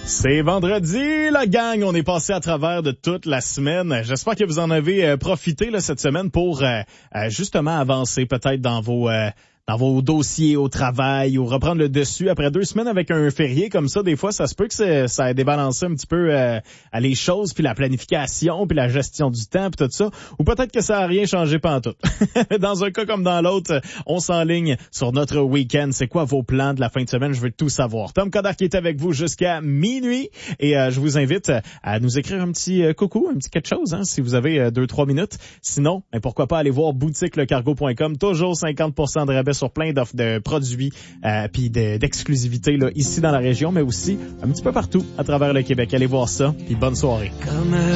C'est vendredi, la gang. On est passé à travers de toute la semaine. J'espère que vous en avez profité là, cette semaine pour justement avancer peut-être dans vos dossiers au travail ou reprendre le dessus après 2 semaines avec un férié comme ça. Des fois, ça se peut que ça ait débalancé un petit peu les choses, puis la planification, puis la gestion du temps, puis tout ça. Ou peut-être que ça a rien changé pantoute. Dans un cas comme dans l'autre, on s'enligne sur notre week-end. C'est quoi vos plans de la fin de semaine? Je veux tout savoir. Tom Coderre qui est avec vous jusqu'à minuit. Et je vous invite à nous écrire un petit coucou, un petit quelque chose, hein, si vous avez 2-3 minutes. Sinon, pourquoi pas aller voir boutiquelecargo.com. Toujours 50% de rabais sur plein d'offres de produits puis d'exclusivité là, ici dans la région, mais aussi un petit peu partout à travers le Québec. Allez voir ça, puis bonne soirée.